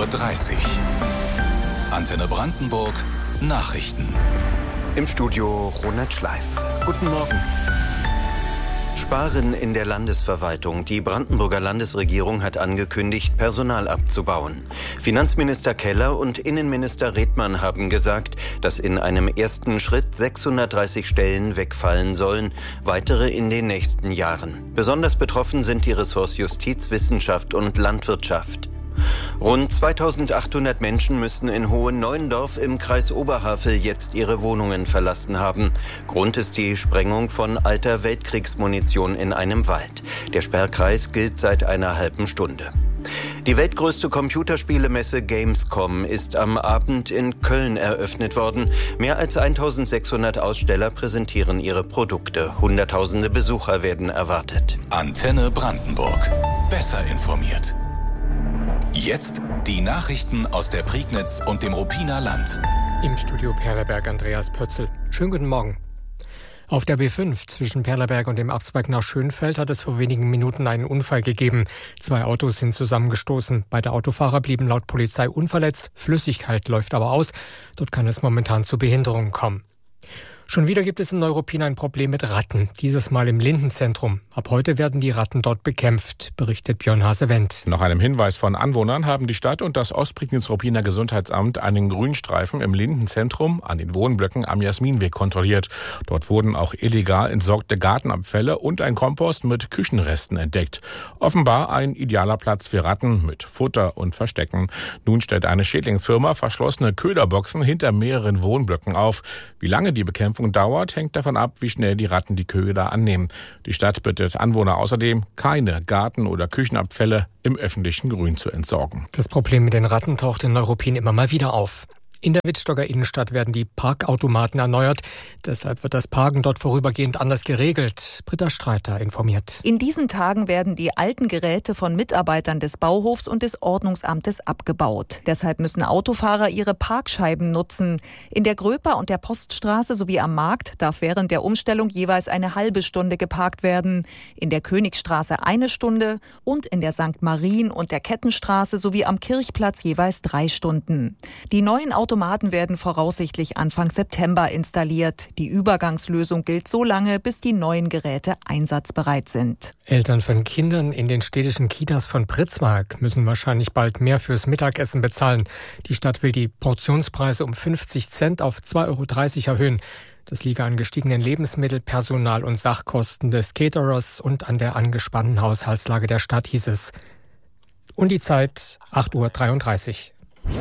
Uhr. Antenne Brandenburg Nachrichten. Im Studio Ronald Schleif. Guten Morgen. Sparen in der Landesverwaltung. Die Brandenburger Landesregierung hat angekündigt, Personal abzubauen. Finanzminister Keller und Innenminister Redmann haben gesagt, dass in einem ersten Schritt 630 Stellen wegfallen sollen, weitere in den nächsten Jahren. Besonders betroffen sind die Ressorts Justiz, Wissenschaft und Landwirtschaft. Rund 2800 Menschen müssten in Hohen-Neuendorf im Kreis Oberhavel jetzt ihre Wohnungen verlassen haben. Grund ist die Sprengung von alter Weltkriegsmunition in einem Wald. Der Sperrkreis gilt seit einer halben Stunde. Die weltgrößte Computerspielemesse Gamescom ist am Abend in Köln eröffnet worden. Mehr als 1600 Aussteller präsentieren ihre Produkte. Hunderttausende Besucher werden erwartet. Antenne Brandenburg. Besser informiert. Jetzt die Nachrichten aus der Prignitz und dem Ruppiner Land. Im Studio Perleberg Andreas Pötzl. Schönen guten Morgen. Auf der B5 zwischen Perleberg und dem Abzweig nach Schönfeld hat es vor wenigen Minuten einen Unfall gegeben. 2 Autos sind zusammengestoßen. Beide Autofahrer blieben laut Polizei unverletzt. Flüssigkeit läuft aber aus. Dort kann es momentan zu Behinderungen kommen. Schon wieder gibt es in Neuruppin ein Problem mit Ratten. Dieses Mal im Lindenzentrum. Ab heute werden die Ratten dort bekämpft, berichtet Björn Hase-Wendt. Nach einem Hinweis von Anwohnern haben die Stadt und das Ostprignitz-Ruppiner Gesundheitsamt einen Grünstreifen im Lindenzentrum an den Wohnblöcken am Jasminweg kontrolliert. Dort wurden auch illegal entsorgte Gartenabfälle und ein Kompost mit Küchenresten entdeckt. Offenbar ein idealer Platz für Ratten mit Futter und Verstecken. Nun stellt eine Schädlingsfirma verschlossene Köderboxen hinter mehreren Wohnblöcken auf. Wie lange die Bekämpfung dauert, hängt davon ab, wie schnell die Ratten die Köder annehmen. Die Stadt bittet Anwohner außerdem, keine Garten- oder Küchenabfälle im öffentlichen Grün zu entsorgen. Das Problem mit den Ratten taucht in Neuruppin immer mal wieder auf. In der Wittstocker Innenstadt werden die Parkautomaten erneuert. Deshalb wird das Parken dort vorübergehend anders geregelt. Britta Streiter informiert. In diesen Tagen werden die alten Geräte von Mitarbeitern des Bauhofs und des Ordnungsamtes abgebaut. Deshalb müssen Autofahrer ihre Parkscheiben nutzen. In der Gröper und der Poststraße sowie am Markt darf während der Umstellung jeweils eine halbe Stunde geparkt werden. In der Königstraße 1 Stunde und in der St. Marien und der Kettenstraße sowie am Kirchplatz jeweils 3 Stunden. Die neuen Automaten werden voraussichtlich Anfang September installiert. Die Übergangslösung gilt so lange, bis die neuen Geräte einsatzbereit sind. Eltern von Kindern in den städtischen Kitas von Pritzmark müssen wahrscheinlich bald mehr fürs Mittagessen bezahlen. Die Stadt will die Portionspreise um 50 Cent auf 2,30 € erhöhen. Das liege an gestiegenen Lebensmittel-, Personal- und Sachkosten des Caterers und an der angespannten Haushaltslage der Stadt, hieß es. Und die Zeit 8:33 Uhr.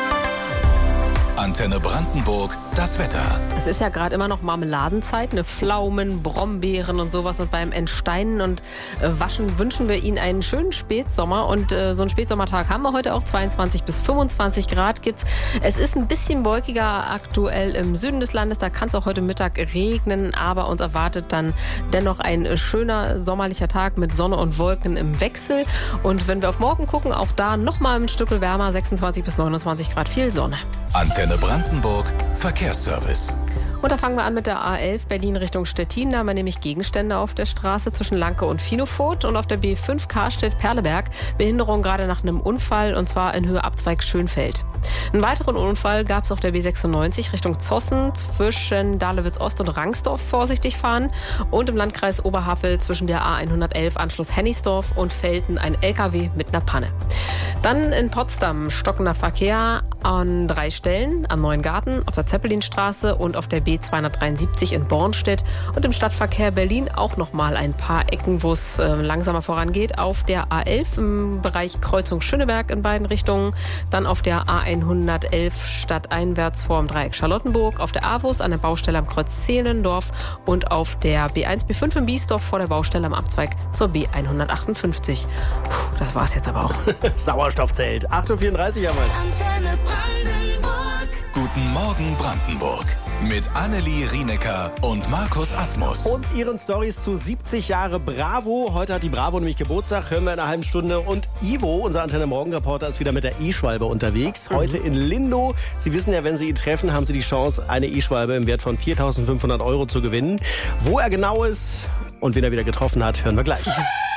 Antenne Brandenburg, das Wetter. Es ist ja gerade immer noch Marmeladenzeit, Pflaumen, Brombeeren und sowas. Und beim Entsteinen und Waschen wünschen wir Ihnen einen schönen Spätsommer. Und so einen Spätsommertag haben wir heute auch. 22 bis 25 Grad gibt's. Es ist ein bisschen wolkiger aktuell im Süden des Landes. Da kann es auch heute Mittag regnen. Aber uns erwartet dann dennoch ein schöner sommerlicher Tag mit Sonne und Wolken im Wechsel. Und wenn wir auf morgen gucken, auch da nochmal ein Stück wärmer. 26 bis 29 Grad, viel Sonne. Antenne Brandenburg, Verkehrsservice. Und da fangen wir an mit der A11 Berlin Richtung Stettin. Da haben wir nämlich Gegenstände auf der Straße zwischen Lanke und Finofurt. Und auf der B5 Karstedt-Perleberg Behinderung gerade nach einem Unfall, und zwar in Höhe Abzweig Schönfeld. Einen weiteren Unfall gab es auf der B96 Richtung Zossen zwischen Dahlewitz Ost und Rangsdorf, vorsichtig fahren. Und im Landkreis Oberhavel zwischen der A111 Anschluss Hennigsdorf und Velten ein LKW mit einer Panne. Dann in Potsdam stockender Verkehr an 3 Stellen, am Neuen Garten, auf der Zeppelinstraße und auf der B273 in Bornstedt. Und im Stadtverkehr Berlin auch nochmal ein paar Ecken, wo es langsamer vorangeht. Auf der A11 im Bereich Kreuzung Schöneberg in beiden Richtungen. Dann auf der A111 stadteinwärts vorm Dreieck Charlottenburg. Auf der AWUS an der Baustelle am Kreuz Zehlendorf. Und auf der B1, B5 in Biesdorf vor der Baustelle am Abzweig zur B158. Puh, das war's jetzt aber auch. Sauerstoffzelt. 8:34 Uhr haben wir's. Antenne Brandenburg. Guten Morgen Brandenburg. Mit Annelie Rienecker und Markus Asmus. Und ihren Storys zu 70 Jahre Bravo. Heute hat die Bravo nämlich Geburtstag, hören wir in einer halben Stunde. Und Ivo, unser Antenne-Morgen-Reporter, ist wieder mit der E-Schwalbe unterwegs. Heute in Lindow. Sie wissen ja, wenn Sie ihn treffen, haben Sie die Chance, eine E-Schwalbe im Wert von 4.500 € zu gewinnen. Wo er genau ist und wen er wieder getroffen hat, hören wir gleich.